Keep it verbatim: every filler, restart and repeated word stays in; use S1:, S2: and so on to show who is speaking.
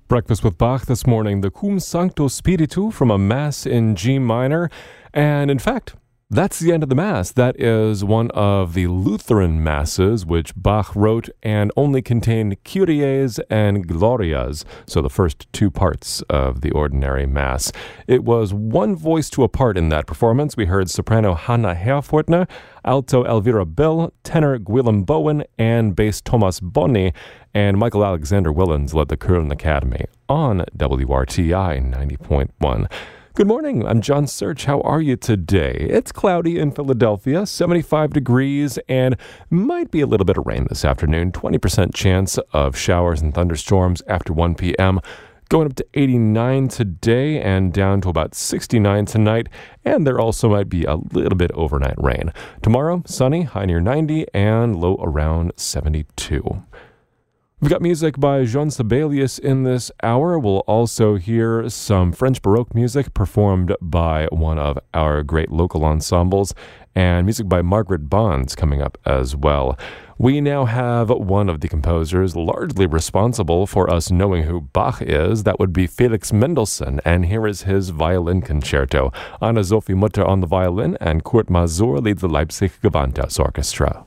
S1: Breakfast with Bach this morning, the Cum Sancto Spiritu from a Mass in G minor. And in fact, that's the end of the Mass. That is one of the Lutheran Masses, which Bach wrote and only contained Kyries and Glorias, so the first two parts of the ordinary Mass. It was one voice to a part in that performance. We heard soprano Hannah Herfortner, alto Elvira Bill, tenor Gwilym Bowen, and bass Thomas Bonni, and Michael Alexander Willens led the Köln Academy on W R T I ninety point one. Good morning, I'm John Search. How are you today? It's cloudy in Philadelphia, seventy-five degrees, and might be a little bit of rain this afternoon. twenty percent chance of showers and thunderstorms after one p.m., going up to eighty-nine today and down to about sixty-nine tonight, and there also might be a little bit overnight rain. Tomorrow, sunny, high near ninety, and low around seventy-two. We've got music by Jean Sibelius in this hour. We'll also hear some French Baroque music performed by one of our great local ensembles, and music by Margaret Bonds coming up as well. We now have one of the composers largely responsible for us knowing who Bach is. That would be Felix Mendelssohn, and here is his violin concerto. Anna-Sophie Mutter on the violin, and Kurt Masur leads the Leipzig Gewandhausorchestra.